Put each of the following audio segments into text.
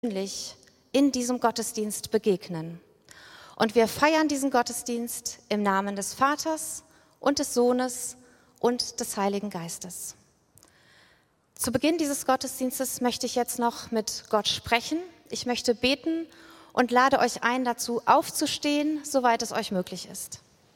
in diesem Gottesdienst begegnen. Und wir feiern diesen Gottesdienst im Namen des Vaters und des Sohnes und des Heiligen Geistes. Zu Beginn dieses Gottesdienstes möchte ich jetzt noch mit Gott sprechen. Ich möchte beten und lade euch ein, dazu aufzustehen, soweit es euch möglich ist.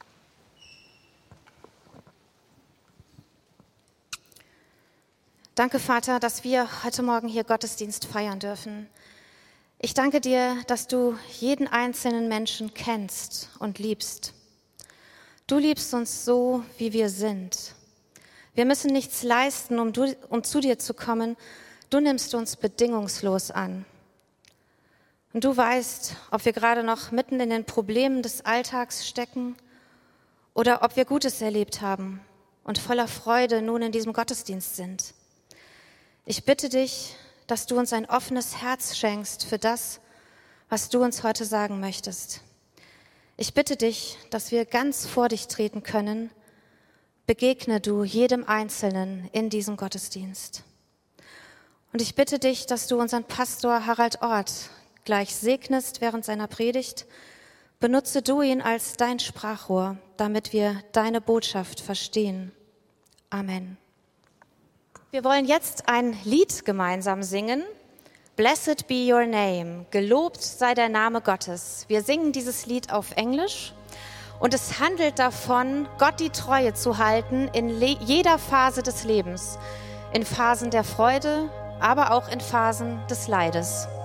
Danke, Vater, dass wir heute Morgen hier Gottesdienst feiern dürfen. Ich danke dir, dass du jeden einzelnen Menschen kennst und liebst. Du liebst uns so, wie wir sind. Wir müssen nichts leisten, um zu dir zu kommen. Du nimmst uns bedingungslos an. Und du weißt, ob wir gerade noch mitten in den Problemen des Alltags stecken oder ob wir Gutes erlebt haben und voller Freude nun in diesem Gottesdienst sind. Ich bitte dich, dass du uns ein offenes Herz schenkst für das, was du uns heute sagen möchtest. Ich bitte dich, dass wir ganz vor dich treten können. Begegne du jedem Einzelnen in diesem Gottesdienst. Und ich bitte dich, dass du unseren Pastor Harald Ort gleich segnest während seiner Predigt. Benutze du ihn als dein Sprachrohr, damit wir deine Botschaft verstehen. Amen. Wir wollen jetzt ein Lied gemeinsam singen. Blessed be your name. Gelobt sei der Name Gottes. Wir singen dieses Lied auf Englisch und es handelt davon, Gott die Treue zu halten in jeder Phase des Lebens. In Phasen der Freude, aber auch in Phasen des Leides.